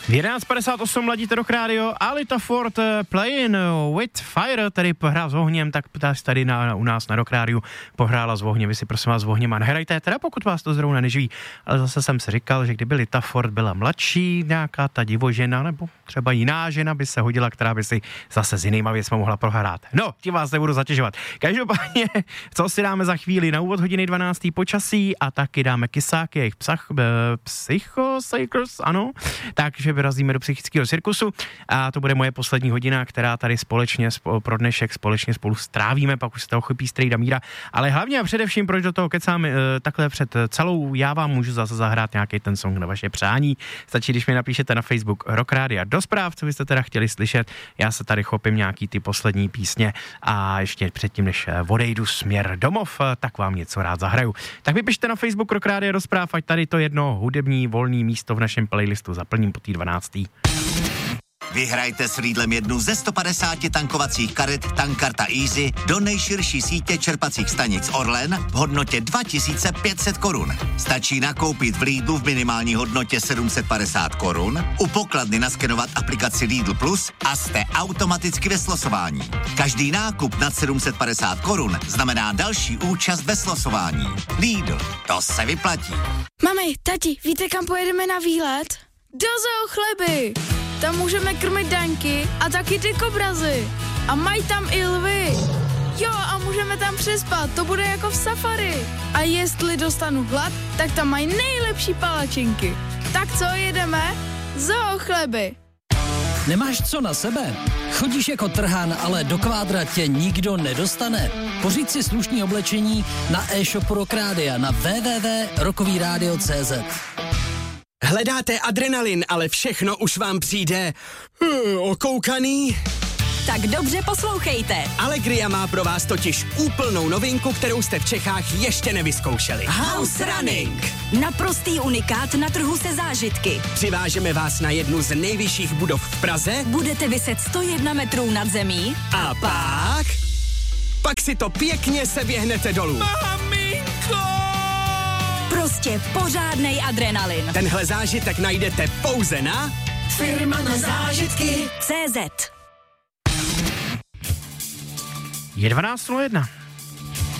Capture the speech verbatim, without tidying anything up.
jedenáct padesát osm ladíte Rock Radio, Alita Ford Playing with Fire, tedy pohrá s ohněm, tak tady na, u nás na Rock Radio pohrála s ohněm, vy si prosím vás s ohněm a nehrajte, teda pokud vás to zrovna neživí, ale zase jsem si říkal, že kdyby Lita Ford byla mladší, nějaká ta divožena, nebo třeba jiná žena by se hodila, která by si zase s jinýma věcma mohla prohrát. No, tím vás nebudu zatěžovat. Každopádně, co si dáme za chvíli na úvod hodiny dvanácté počasí a taky dáme Kysáky, jejich psach, psychocycles, ano, takže vyrazíme do psychického cirkusu a to bude moje poslední hodina, která tady společně pro dnešek společně spolu strávíme, pak už se toho chopí Strejda Míra, ale hlavně a především, proč do toho kecám takhle před celou, já vám můžu zase zahrát nějaký ten song na vaše přání, stačí, když mi napíšete na Facebook Rock Radio do zpráv, co byste teda chtěli slyšet, já se tady chopím nějaký ty poslední písně a ještě předtím, než odejdu směr domov, tak vám něco rád zahraju. Tak mi pište na Facebook Rock Radio do zpráv, ať tady to jedno hudební volný místo v našem playlistu zaplním po té dvanácté. Vyhrajte s Lidlem jednu ze sto padesáti tankovacích karet Tankarta Easy do nejširší sítě čerpacích stanic Orlen v hodnotě dva tisíce pět set korun. Stačí nakoupit v Lidlu v minimální hodnotě sedm set padesát korun, u pokladny naskenovat aplikaci Lidl Plus a jste automaticky ve slosování. Každý nákup nad sedm set padesát korun znamená další účast ve slosování. Lidl, to se vyplatí. Mami, tati, víte, kam pojedeme na výlet? Do Zoo Chleby! Tam můžeme krmit daňky a taky ty kobrazy. A mají tam i lvy. Jo, a můžeme tam přespat, to bude jako v safari. A jestli dostanu hlad, tak tam mají nejlepší palačinky. Tak co, jedeme? Zoo Chleby. Nemáš co na sebe? Chodíš jako trhán, ale do kvádra tě nikdo nedostane? Pořiď si slušný oblečení na e-shopu Rock Radio na w w w tečka rockový rádio tečka c z. Hledáte adrenalin, ale všechno už vám přijde uh, okoukaný? Tak dobře poslouchejte. Allegria má pro vás totiž úplnou novinku, kterou jste v Čechách ještě nevyzkoušeli. House Running. Naprostý unikát na trhu se zážitky. Přivážeme vás na jednu z nejvyšších budov v Praze. Budete viset sto jedna metrů nad zemí. A pak... Pak si to pěkně seběhnete dolů. Maminko! Prostě pořádnej adrenalin. Tenhle zážitek najdete pouze na Firma na zážitky C Z. Je dvanáct nula jedna.